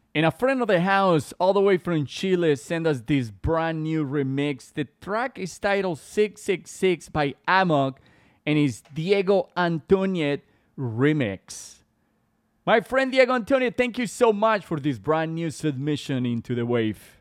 And a friend of the house, all the way from Chile, sent us this brand new remix. The track is titled 666 by Amok and is Diego Antoniet remix. My friend Diego Antonio, thank you so much for this brand new submission into the wave.